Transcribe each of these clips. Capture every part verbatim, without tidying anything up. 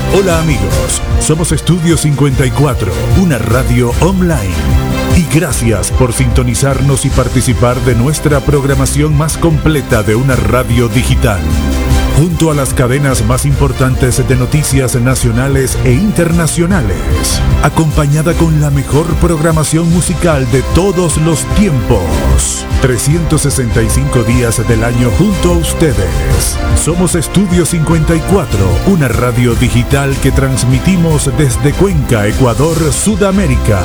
Hola amigos, somos Estudio cincuenta y cuatro, una radio online. Y gracias por sintonizarnos y participar de nuestra programación más completa de una radio digital. Junto a las cadenas más importantes de noticias nacionales e internacionales, acompañada con la mejor programación musical de todos los tiempos. trescientos sesenta y cinco días del año junto a ustedes. Somos Estudio cincuenta y cuatro, una radio digital que transmitimos desde Cuenca, Ecuador, Sudamérica.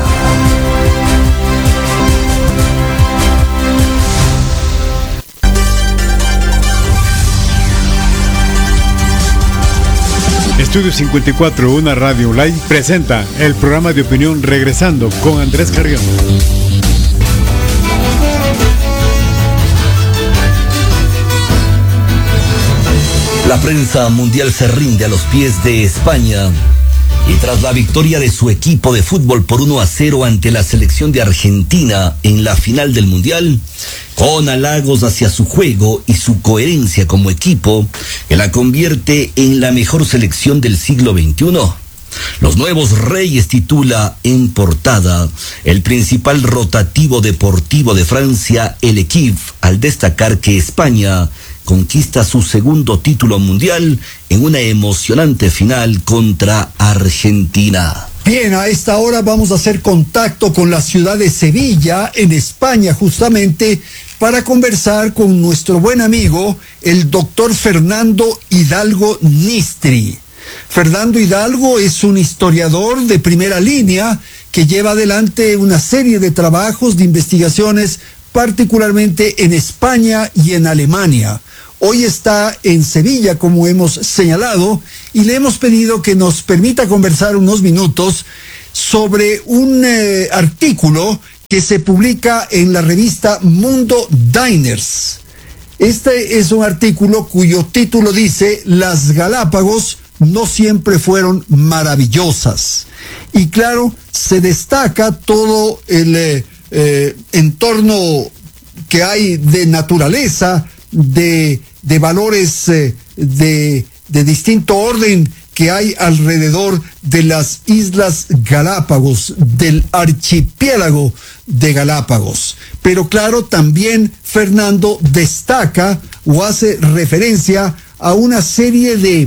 Estudio cincuenta y cuatro, una radio online, presenta el programa de opinión Regresando con Andrés Carrión. La prensa mundial se rinde a los pies de España y tras la victoria de su equipo de fútbol por uno a cero ante la selección de Argentina en la final del Mundial, con halagos hacia su juego y su coherencia como equipo, que la convierte en la mejor selección del siglo veintiuno. Los Nuevos Reyes titula en portada el principal rotativo deportivo de Francia, El Equipe, al destacar que España conquista su segundo título mundial en una emocionante final contra Argentina. Bien, a esta hora vamos a hacer contacto con la ciudad de Sevilla, en España justamente, para conversar con nuestro buen amigo, el doctor Fernando Hidalgo Nistri. Fernando Hidalgo es un historiador de primera línea que lleva adelante una serie de trabajos, de investigaciones, particularmente en España y en Alemania. Hoy está en Sevilla, como hemos señalado, y le hemos pedido que nos permita conversar unos minutos sobre un eh, artículo que se publica en la revista Mundo Diners. Este es un artículo cuyo título dice: Las Galápagos no siempre fueron maravillosas. Y claro, se destaca todo el eh, eh, entorno que hay de naturaleza, de, de valores eh, de, de distinto orden que hay alrededor de las Islas Galápagos, del archipiélago de Galápagos. Pero claro, también Fernando destaca o hace referencia a una serie de,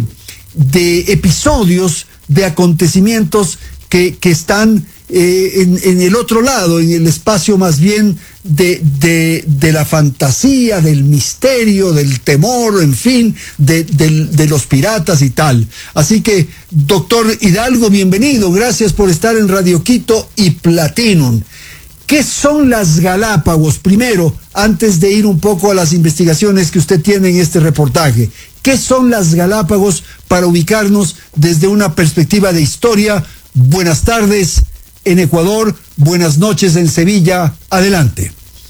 de episodios, de acontecimientos que, que están eh, en, en el otro lado, en el espacio más bien de, de, de la fantasía, del misterio, del temor, en fin, de, de, de los piratas y tal. Así que, doctor Hidalgo, bienvenido, gracias por estar en Radio Quito y Platinum. ¿Qué son las Galápagos? Primero, antes de ir un poco a las investigaciones que usted tiene en este reportaje, ¿qué son las Galápagos para ubicarnos desde una perspectiva de historia? Buenas tardes en Ecuador, buenas noches en Sevilla, adelante.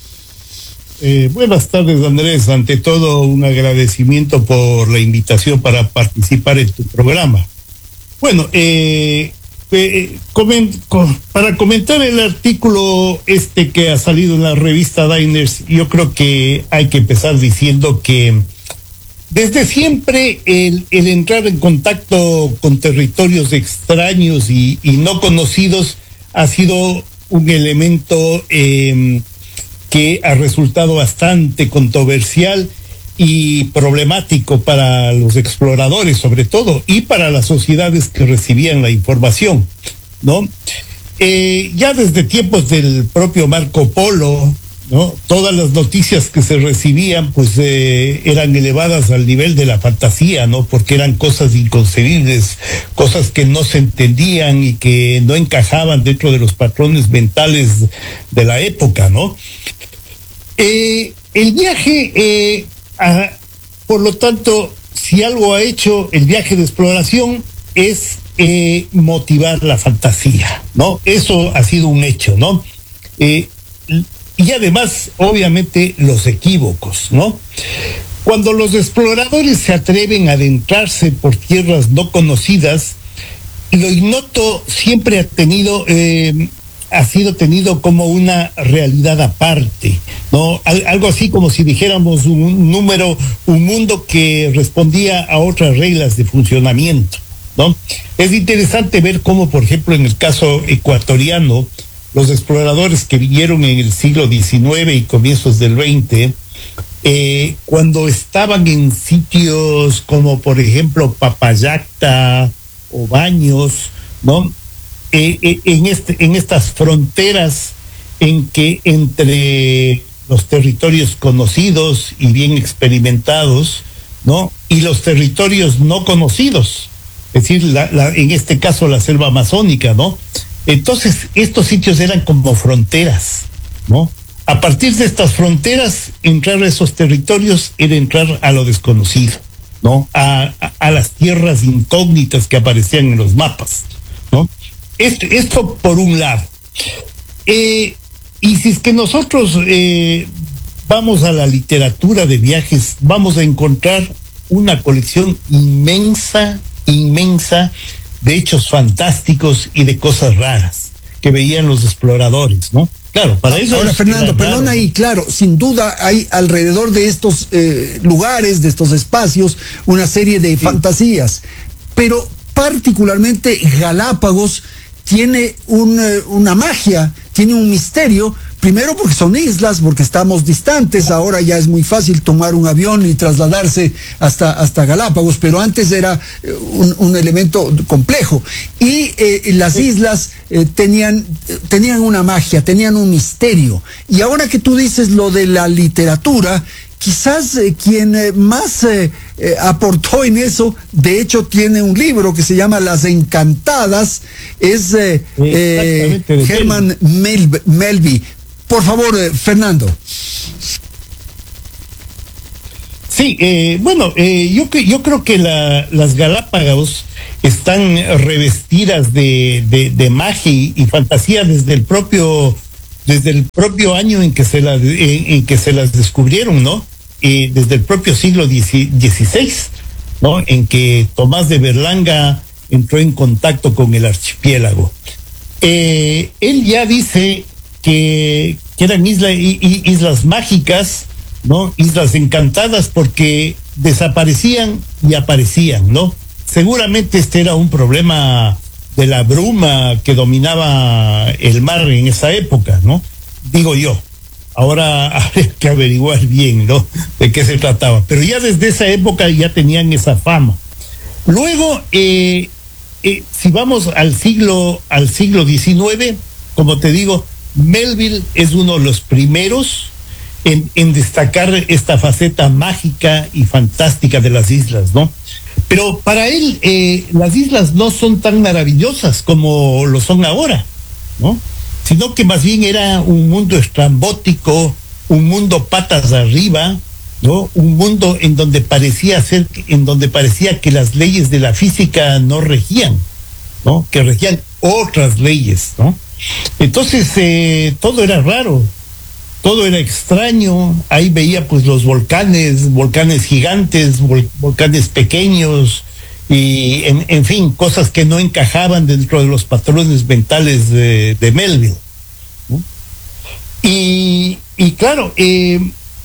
Eh, buenas tardes, Andrés. Ante todo, un agradecimiento por la invitación para participar en tu programa. Bueno, eh, eh, coment, com, para comentar el artículo este que ha salido en la revista Diners, yo creo que hay que empezar diciendo que desde siempre el, el entrar en contacto con territorios extraños y, y no conocidos ha sido un elemento eh, que ha resultado bastante controversial y problemático para los exploradores, sobre todo, y para las sociedades que recibían la información, ¿no? Eh, ya desde tiempos del propio Marco Polo, ¿no? Todas las noticias que se recibían pues eh, eran elevadas al nivel de la fantasía, ¿no? Porque eran cosas inconcebibles, cosas que no se entendían y que no encajaban dentro de los patrones mentales de la época, ¿no? Eh, el viaje, eh, a, por lo tanto, si algo ha hecho el viaje de exploración es eh, motivar la fantasía, ¿no? Eso ha sido un hecho, ¿no? Eh, Y además, obviamente, los equívocos, ¿no? Cuando los exploradores se atreven a adentrarse por tierras no conocidas, lo ignoto siempre ha tenido, eh, ha sido tenido como una realidad aparte, ¿no? Al, algo así como si dijéramos un número, un mundo que respondía a otras reglas de funcionamiento, ¿no? Es interesante ver cómo, por ejemplo, en el caso ecuatoriano, los exploradores que vinieron en el siglo diecinueve y comienzos del veinte, eh, cuando estaban en sitios como, por ejemplo, Papayacta o Baños, ¿no? Eh, eh, en, este, en estas fronteras en que entre los territorios conocidos y bien experimentados, ¿no? Y los territorios no conocidos, es decir, la, la, en este caso la selva amazónica, ¿no? Entonces, estos sitios eran como fronteras, ¿no? A partir de estas fronteras, entrar a esos territorios era entrar a lo desconocido, ¿no? A, a, a las tierras incógnitas que aparecían en los mapas, ¿no? Esto, esto por un lado. Eh, y si es que nosotros eh, vamos a la literatura de viajes, vamos a encontrar una colección inmensa, inmensa de hechos fantásticos y de cosas raras que veían los exploradores, ¿no? Claro, para eso... Ahora, Fernando, perdón ahí, claro, sin duda hay alrededor de estos eh, lugares, de estos espacios, una serie de sí. fantasías, pero particularmente Galápagos tiene un, una magia, tiene un misterio, primero porque son islas, porque estamos distantes, ahora ya es muy fácil tomar un avión y trasladarse hasta, hasta Galápagos, pero antes era un, un elemento complejo. Y eh, las islas eh, tenían, tenían una magia, tenían un misterio. Y ahora que tú dices lo de la literatura, quizás eh, quien eh, más eh, eh, aportó en eso, de hecho tiene un libro que se llama Las Encantadas, es eh, eh, Herman Mel- Melville. Por favor, eh, Fernando. Sí, eh, bueno, eh, yo, yo creo que la, las Galápagos están revestidas de, de, de magia y fantasía desde el propio desde el propio año en que se las en, en que se las descubrieron, ¿no? Eh, desde el propio siglo dieciséis, ¿no? En que Tomás de Berlanga entró en contacto con el archipiélago. Eh, él ya dice que, que eran isla, islas mágicas, ¿no? Islas encantadas porque desaparecían y aparecían, ¿no? Seguramente este era un problema de la bruma que dominaba el mar en esa época, ¿no? Digo yo. Ahora hay que averiguar bien, ¿no? De qué se trataba. Pero ya desde esa época ya tenían esa fama. Luego, eh, eh, si vamos al siglo, al siglo diecinueve, como te digo, Melville es uno de los primeros en, en destacar esta faceta mágica y fantástica de las islas, ¿no? Pero para él, eh, las islas no son tan maravillosas como lo son ahora, ¿no? Sino que más bien era un mundo estrambótico, un mundo patas arriba, ¿no? Un mundo en donde parecía ser, en donde parecía que las leyes de la física no regían, ¿no? Que regían otras leyes, ¿no? Entonces, eh, todo era raro, todo era extraño. Ahí veía pues los volcanes, volcanes gigantes, vol- volcanes pequeños y en, en fin, cosas que no encajaban dentro de los patrones mentales de, de Melville, ¿no? Y, y claro, eh,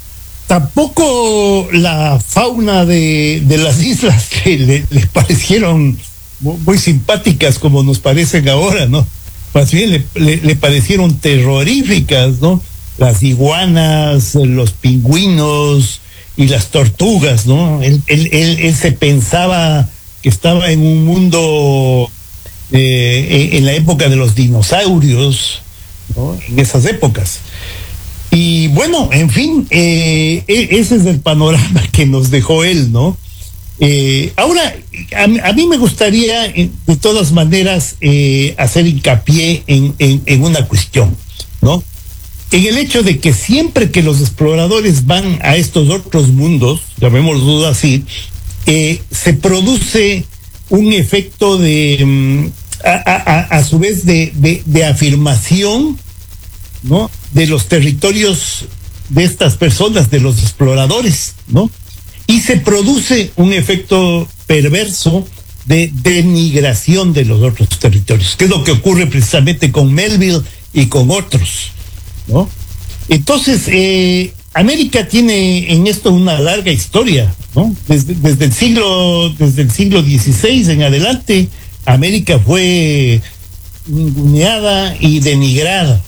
tampoco la fauna de, de las islas que le, le parecieron muy, muy simpáticas como nos parecen ahora, ¿no? Más bien le, le, le parecieron terroríficas, ¿no? Las iguanas, los pingüinos y las tortugas, ¿no? Él, él, él, él se pensaba que estaba en un mundo eh, en la época de los dinosaurios, ¿no? En esas épocas. Y bueno, en fin, eh, ese es el panorama que nos dejó él, ¿no? Eh, ahora, a, a mí me gustaría, de todas maneras, eh, hacer hincapié en, en, en una cuestión, ¿no? En el hecho de que siempre que los exploradores van a estos otros mundos, llamémoslo así, eh, se produce un efecto de, a, a, a su vez, de, de, de afirmación, ¿no? De los territorios de estas personas, de los exploradores, ¿no? Y se produce un efecto perverso de denigración de los otros territorios, que es lo que ocurre precisamente con Melville y con otros, ¿no? Entonces, eh, América tiene en esto una larga historia, ¿no? Desde, desde el siglo, desde el siglo dieciséis en adelante, América fue ninguneada y denigrada.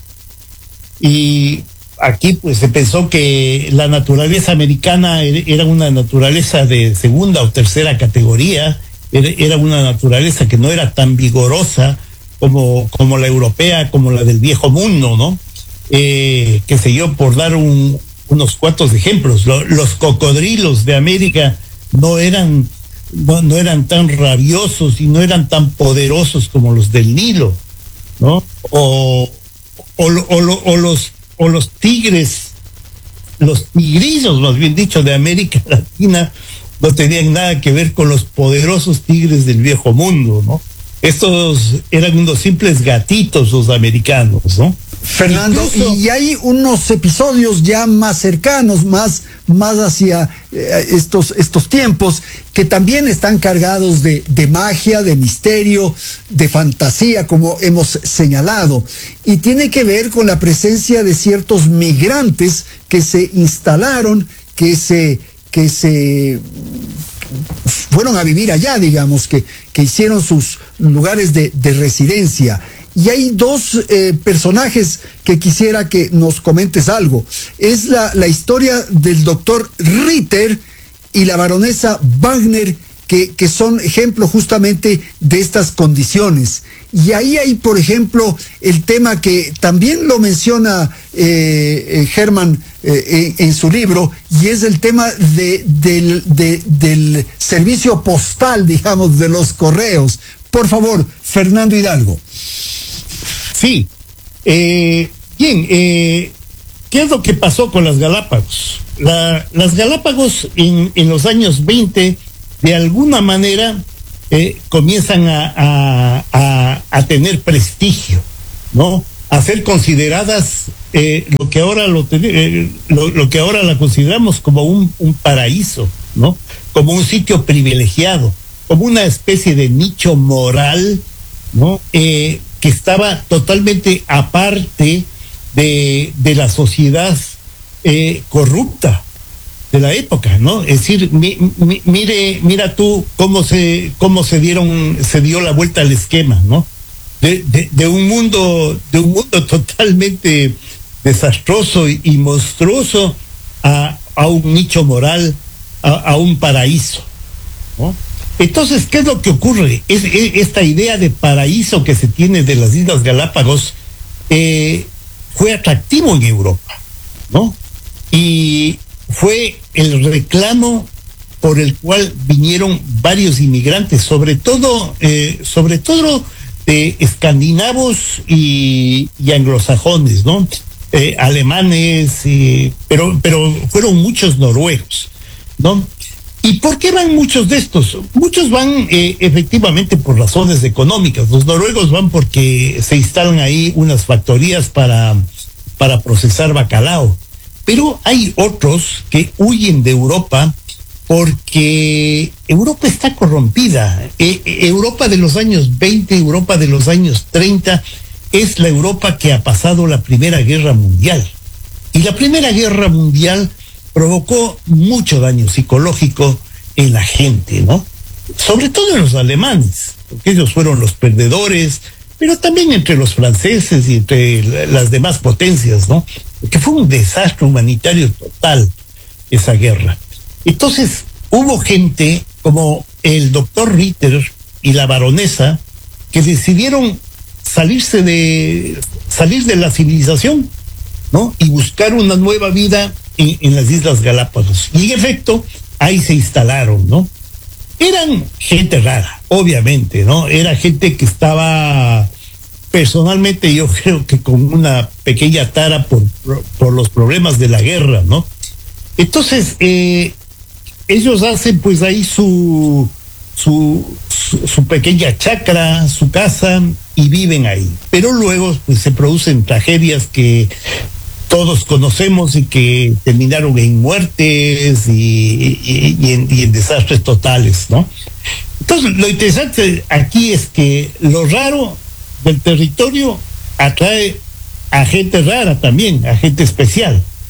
Y aquí pues se pensó que la naturaleza americana era una naturaleza de segunda o tercera categoría, era una naturaleza que no era tan vigorosa como, como la europea, como la del viejo mundo, ¿no? Eh, qué sé yo, por dar un, unos cuantos ejemplos. Los, los cocodrilos de América no eran, no, no eran tan rabiosos y no eran tan poderosos como los del Nilo, ¿no? O, o, o, o, o los o los tigres, los tigrillos, más bien dicho, de América Latina, no tenían nada que ver con los poderosos tigres del viejo mundo, ¿no? Estos eran unos simples gatitos los americanos, ¿no? Fernando, Incluso, y hay unos episodios ya más cercanos, más, más hacia eh, estos, estos tiempos, que también están cargados de, de magia, de misterio, de fantasía, como hemos señalado. Y tiene que ver con la presencia de ciertos migrantes que se instalaron, que se, que se fueron a vivir allá, digamos, que, que hicieron sus lugares de, de residencia. Y hay dos eh, personajes que quisiera que nos comentes algo. Es la, la historia del doctor Ritter y la baronesa Wagner, que, que son ejemplo justamente de estas condiciones. Y ahí hay, por ejemplo, el tema que también lo menciona eh, Germán eh, en, en su libro, y es el tema de, del, de, del servicio postal, digamos, de los correos. Por favor, Fernando Hidalgo. Sí. Eh, bien, eh, ¿qué es lo que pasó con las Galápagos? La, las Galápagos en, en los años veinte, de alguna manera, eh, comienzan a, a, a, a tener prestigio, ¿no? A ser consideradas eh, lo que ahora lo, eh, lo, lo que ahora la consideramos como un, un paraíso, ¿no? Como un sitio privilegiado, como una especie de nicho moral, ¿no? Eh, que estaba totalmente aparte de, de la sociedad eh, corrupta de la época, ¿no? Es decir, mi, mi, mire, mira tú cómo se, cómo se dieron, se dio la vuelta al esquema, ¿no? De, de, de un mundo, de un mundo totalmente desastroso y, y monstruoso a, a un nicho moral, a, a un paraíso, ¿no? Entonces, ¿qué es lo que ocurre? Es, es, esta idea de paraíso que se tiene de las Islas Galápagos eh, fue atractivo en Europa, ¿no? Y fue el reclamo por el cual vinieron varios inmigrantes, sobre todo, eh, sobre todo eh, escandinavos y, y anglosajones, ¿no? Eh, alemanes, eh, pero, pero fueron muchos noruegos, ¿no? ¿Y por qué van muchos de estos? Muchos van eh, efectivamente por razones económicas. Los noruegos van porque se instalan ahí unas factorías para, para procesar bacalao. Pero hay otros que huyen de Europa porque Europa está corrompida. Eh, Europa de los años veinte, Europa de los años treinta, es la Europa que ha pasado la Primera Guerra Mundial. Y la Primera Guerra Mundial provocó mucho daño psicológico en la gente, ¿no? Sobre todo en los alemanes, porque ellos fueron los perdedores, pero también entre los franceses y entre las demás potencias, ¿no? Porque fue un desastre humanitario total esa guerra. Entonces, hubo gente como el doctor Ritter y la baronesa que decidieron salirse de, salir de la civilización, ¿no? Y buscar una nueva vida En, en las Islas Galápagos. Y en efecto, ahí se instalaron, ¿no? Eran gente rara, obviamente, ¿no? Era gente que estaba, personalmente yo creo que con una pequeña tara por, por los problemas de la guerra, ¿no? Entonces, eh, ellos hacen pues ahí su, su, su, su pequeña chacra, su casa, y viven ahí. Pero luego pues se producen tragedias que todos conocemos y que terminaron en muertes y, y, y, en, y en desastres totales, ¿no? Entonces, lo interesante aquí es que lo raro del territorio atrae a gente rara también, a gente especial,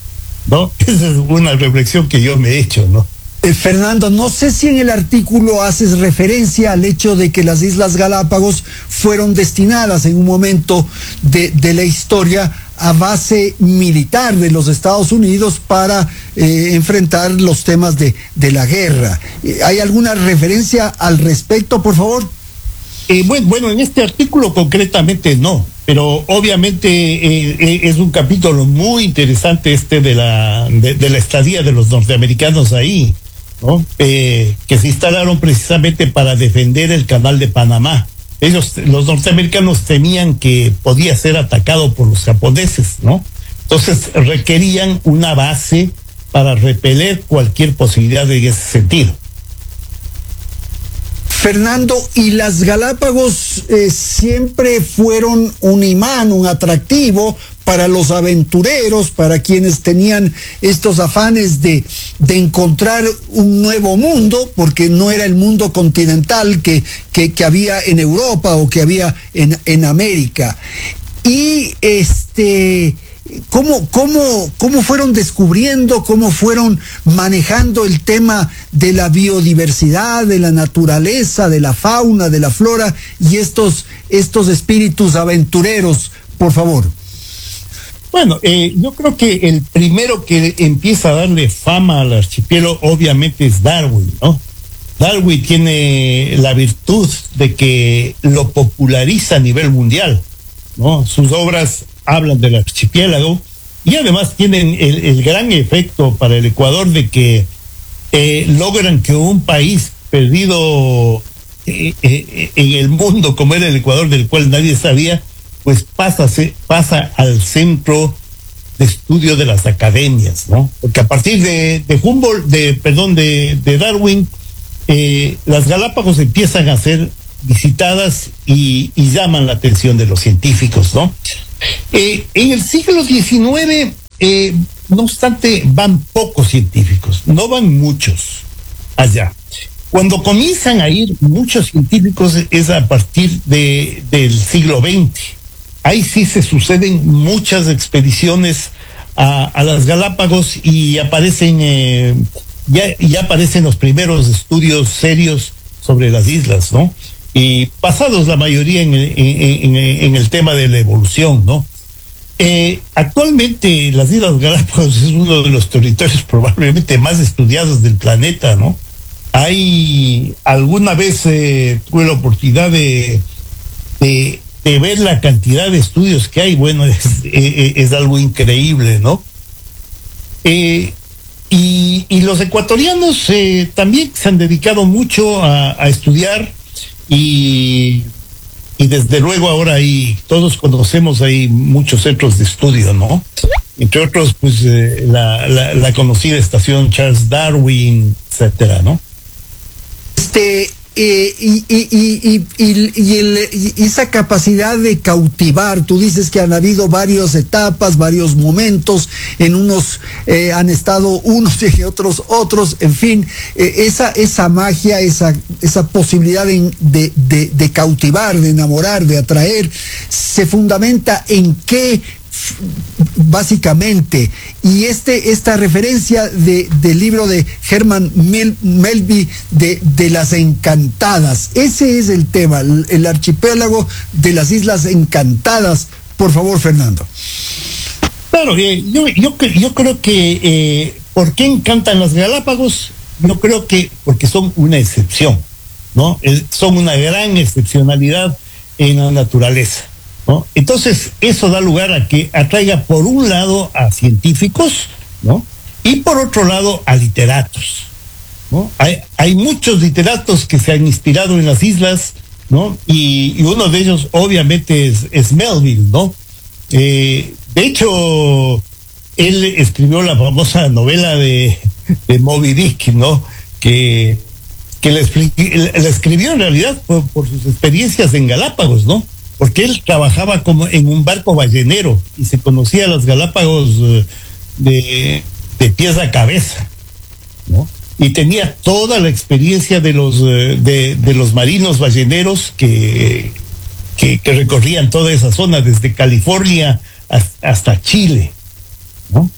¿no? Esa es una reflexión que yo me he hecho, ¿no? Eh, Fernando, no sé si en el artículo haces referencia al hecho de que las Islas Galápagos fueron destinadas en un momento de, de la historia a base militar de los Estados Unidos para eh, enfrentar los temas de, de la guerra. ¿Hay alguna referencia al respecto, por favor? Eh, bueno, bueno, en este artículo concretamente no, pero obviamente eh, eh, es un capítulo muy interesante este de la, de, de la estadía de los norteamericanos ahí, ¿no? Eh, que se instalaron precisamente para defender el canal de Panamá. Ellos, los norteamericanos, temían que podía ser atacado por los japoneses, ¿no? Entonces requerían una base para repeler cualquier posibilidad en ese sentido. Fernando, ¿y las Galápagos eh, siempre fueron un imán, un atractivo para los aventureros, para quienes tenían estos afanes de, de encontrar un nuevo mundo, porque no era el mundo continental que, que, que había en Europa o que había en, en América? Y este... ¿Cómo, cómo, ¿Cómo fueron descubriendo, cómo fueron manejando el tema de la biodiversidad, de la naturaleza, de la fauna, de la flora y estos, estos espíritus aventureros, por favor? Bueno, eh, yo creo que el primero que empieza a darle fama al archipiélago obviamente es Darwin, ¿no? Darwin tiene la virtud de que lo populariza a nivel mundial, ¿no? Sus obras hablan del archipiélago y además tienen el, el gran efecto para el Ecuador de que eh, logran que un país perdido eh, eh, en el mundo como era el Ecuador, del cual nadie sabía, pues pasa, se, pasa al centro de estudio de las academias, ¿no? Porque a partir de, de Humboldt, de, perdón, de, de Darwin, eh, las Galápagos empiezan a ser visitadas y, y llaman la atención de los científicos, ¿no? Eh, en el siglo diecinueve, eh, no obstante, van pocos científicos, no van muchos allá. Cuando comienzan a ir muchos científicos es a partir de, del siglo veinte. Ahí sí se suceden muchas expediciones a, a las Galápagos y aparecen, eh, ya, ya aparecen los primeros estudios serios sobre las islas, ¿no? Y basados la mayoría en el, en, en, en el tema de la evolución, ¿no? Eh, actualmente las Islas Galápagos es uno de los territorios probablemente más estudiados del planeta, ¿no? Hay, alguna vez eh, tuve la oportunidad de, de, de ver la cantidad de estudios que hay, bueno, es, es, es algo increíble, ¿no? Eh, y, y los ecuatorianos eh, también se han dedicado mucho a, a estudiar. Y, y desde luego ahora hay, todos conocemos, hay muchos centros de estudio, ¿no? Entre otros, pues eh, la, la, la conocida estación Charles Darwin, etcétera, ¿no? Este, eh, y, y, y, y, y, el, y esa capacidad de cautivar, tú dices que han habido varias etapas, varios momentos, en unos eh, han estado unos y otros otros, en fin, eh, esa, esa magia, esa, esa posibilidad de, de, de, de cautivar, de enamorar, de atraer, se fundamenta en qué básicamente, y este esta referencia de del libro de Herman Mel, Melville de, de las Encantadas, ese es el tema, el, el archipiélago de las Islas Encantadas. Por favor, Fernando. Claro, eh, yo, yo, yo creo que eh, ¿por qué encantan las Galápagos? Yo creo que porque son una excepción, ¿no? Eh, son una gran excepcionalidad en la naturaleza, ¿no? Entonces, eso da lugar a que atraiga por un lado a científicos, ¿no? Y por otro lado a literatos, ¿no? Hay, hay muchos literatos que se han inspirado en las islas, ¿no? Y, y uno de ellos obviamente es, es Melville, ¿no? Eh, de hecho, él escribió la famosa novela de, de Moby Dick, ¿no? Que, que la, la escribió en realidad por, por sus experiencias en Galápagos, ¿no? Porque él trabajaba como en un barco ballenero y se conocía a las Galápagos uh, de, de pies a cabeza, ¿no? Y tenía toda la experiencia de los uh, de, de los marinos balleneros que, que, que recorrían toda esa zona desde California hasta, hasta Chile, ¿no?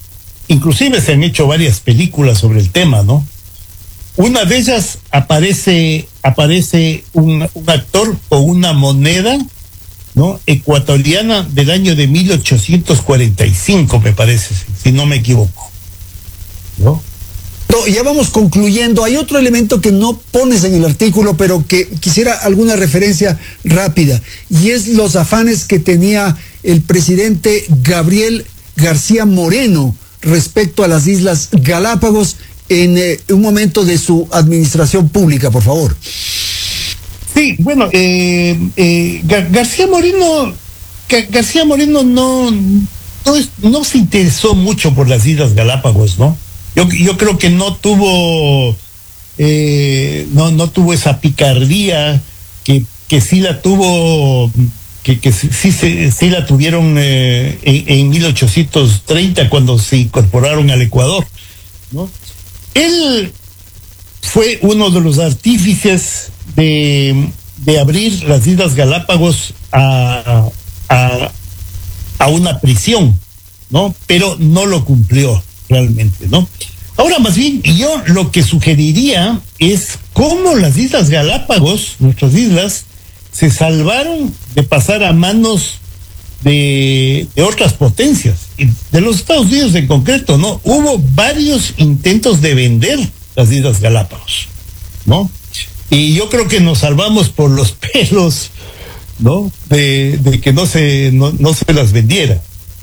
inclusive se han hecho varias películas sobre el tema, ¿no? Una de ellas aparece, aparece un, un actor con una moneda, ¿no?, ecuatoriana del año de mil ochocientos cuarenta y cinco, me parece, si no me equivoco, ¿no? No, ya vamos concluyendo. Hay otro elemento que no pones en el artículo, pero que quisiera alguna referencia rápida, y es los afanes que tenía el presidente Gabriel García Moreno respecto a las Islas Galápagos en eh, un momento de su administración pública, por favor. Sí, bueno, eh, eh, Gar García Moreno, Gar García Moreno no, no, es, no se interesó mucho por las Islas Galápagos, ¿no? Yo, yo creo que no tuvo, eh, no, no tuvo esa picardía que, que sí la tuvo, que, que sí, sí, sí la tuvieron eh, en, en mil ochocientos treinta cuando se incorporaron al Ecuador, ¿no? Él fue uno de los artífices de, de abrir las Islas Galápagos a, a, a una prisión, ¿no? Pero no lo cumplió realmente, ¿no? Ahora, más bien, yo lo que sugeriría es cómo las Islas Galápagos, nuestras islas, se salvaron de pasar a manos de, de otras potencias, y de los Estados Unidos en concreto, ¿no? Hubo varios intentos de vender las Islas Galápagos, ¿no? Y yo creo que nos salvamos por los pelos, ¿no? De, de que no se, no, no se las vendiera.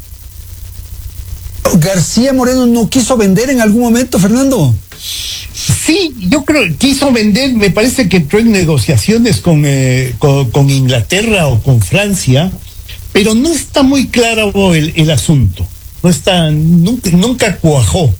¿García Moreno no quiso vender en algún momento, Fernando? Sí, yo creo que quiso vender, me parece que entró en negociaciones con, eh, con, con Inglaterra o con Francia, pero no está muy claro el, el asunto. No está, nunca, nunca cuajó.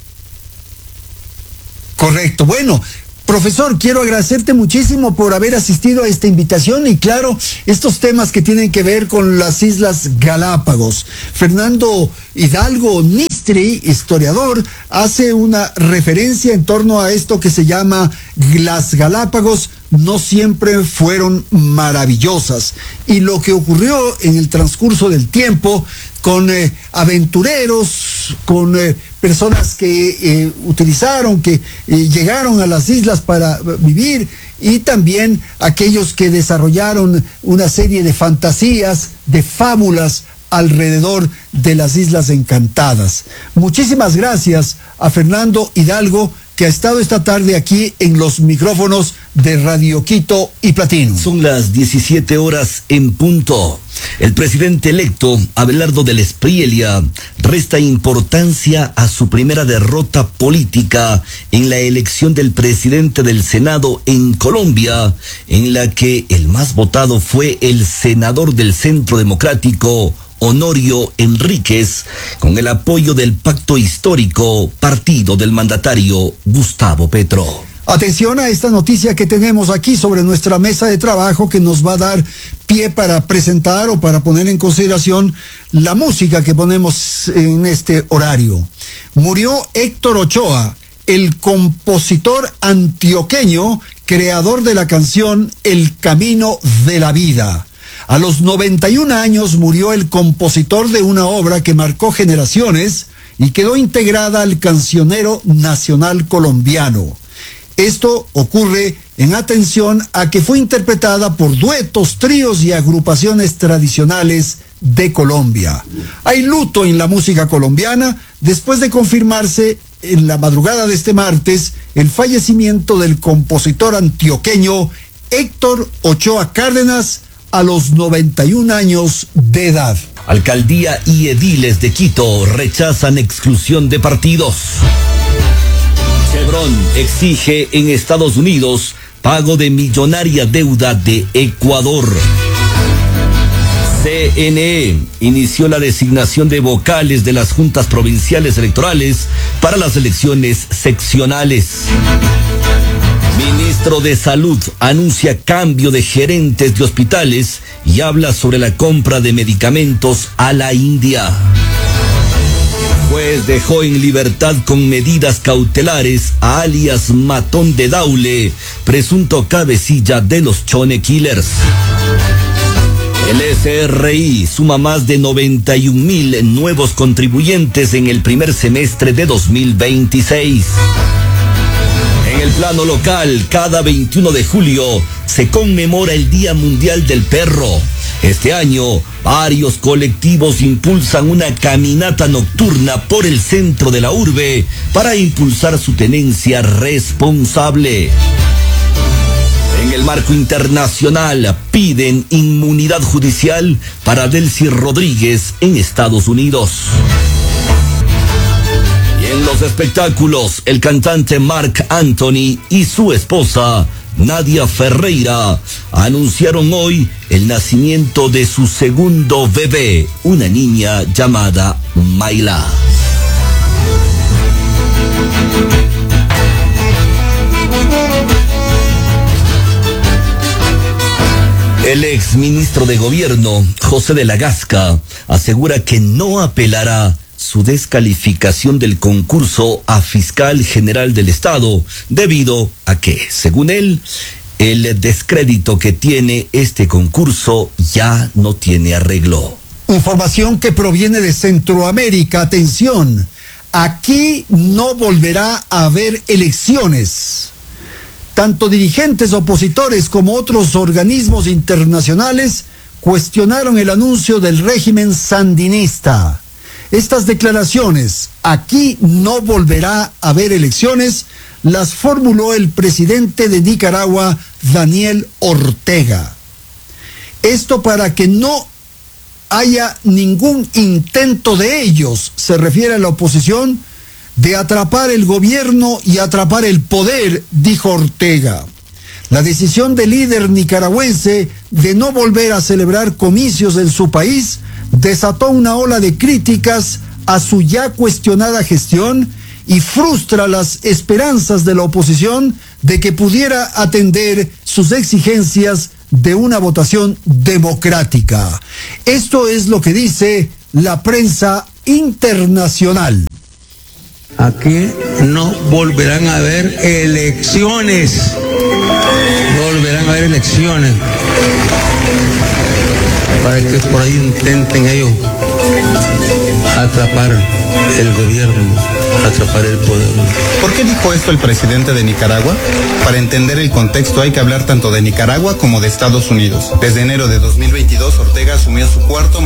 Correcto. Bueno, profesor, quiero agradecerte muchísimo por haber asistido a esta invitación y, claro, estos temas que tienen que ver con las Islas Galápagos. Fernando Hidalgo Nistri, historiador, hace una referencia en torno a esto que se llama las Galápagos no siempre fueron maravillosas, y lo que ocurrió en el transcurso del tiempo con eh, aventureros, con eh, personas que eh, utilizaron, que eh, llegaron a las islas para vivir, y también aquellos que desarrollaron una serie de fantasías, de fábulas alrededor de las Islas Encantadas. Muchísimas gracias a Fernando Hidalgo, que ha estado esta tarde aquí en los micrófonos de Radio Quito y Platino. Son las diecisiete horas en punto. El presidente electo, Abelardo del Espriella, resta importancia a su primera derrota política en la elección del presidente del Senado en Colombia, en la que el más votado fue el senador del Centro Democrático, Honorio Enríquez, con el apoyo del Pacto Histórico, partido del mandatario Gustavo Petro. Atención a esta noticia que tenemos aquí sobre nuestra mesa de trabajo, que nos va a dar pie para presentar o para poner en consideración la música que ponemos en este horario. Murió Héctor Ochoa, el compositor antioqueño, creador de la canción El Camino de la Vida. A los noventa y un años murió el compositor de una obra que marcó generaciones y quedó integrada al cancionero nacional colombiano. Esto ocurre en atención a que fue interpretada por duetos, tríos y agrupaciones tradicionales de Colombia. Hay luto en la música colombiana después de confirmarse en la madrugada de este martes el fallecimiento del compositor antioqueño Héctor Ochoa Cárdenas a los noventa y un años de edad. Alcaldía y ediles de Quito rechazan exclusión de partidos. Chevron exige en Estados Unidos pago de millonaria deuda de Ecuador. C N E inició la designación de vocales de las juntas provinciales electorales para las elecciones seccionales. Ministro de Salud anuncia cambio de gerentes de hospitales y habla sobre la compra de medicamentos a la India. Juez dejó en libertad con medidas cautelares a alias Matón de Daule, presunto cabecilla de los Chone Killers. El S R I suma más de noventa y un mil nuevos contribuyentes en el primer semestre de dos mil veintiséis. En el plano local, cada veintiuno de julio se conmemora el Día Mundial del Perro. Este año, varios colectivos impulsan una caminata nocturna por el centro de la urbe para impulsar su tenencia responsable. En el marco internacional, piden inmunidad judicial para Delcy Rodríguez en Estados Unidos. Y en los espectáculos, el cantante Marc Anthony y su esposa, Nadia Ferreira, anunciaron hoy el nacimiento de su segundo bebé, una niña llamada Mayla. El ex ministro de Gobierno, José de la Gasca, asegura que no apelará su descalificación del concurso a fiscal general del Estado, debido a que, según él, el descrédito que tiene este concurso ya no tiene arreglo. Información que proviene de Centroamérica. Atención, aquí no volverá a haber elecciones. Tanto dirigentes opositores como otros organismos internacionales cuestionaron el anuncio del régimen sandinista. Estas declaraciones, aquí no volverá a haber elecciones, las formuló el presidente de Nicaragua, Daniel Ortega. Esto para que no haya ningún intento de ellos, se refiere a la oposición, de atrapar el gobierno y atrapar el poder, dijo Ortega. La decisión del líder nicaragüense de no volver a celebrar comicios en su país desató una ola de críticas a su ya cuestionada gestión y frustra las esperanzas de la oposición de que pudiera atender sus exigencias de una votación democrática. Esto es lo que dice la prensa internacional. Aquí no volverán a haber elecciones. No volverán a haber elecciones. Para que por ahí intenten ellos atrapar el gobierno, atrapar el poder. ¿Por qué dijo esto el presidente de Nicaragua? Para entender el contexto hay que hablar tanto de Nicaragua como de Estados Unidos. Desde enero de dos mil veintidós, Ortega asumió su cuarto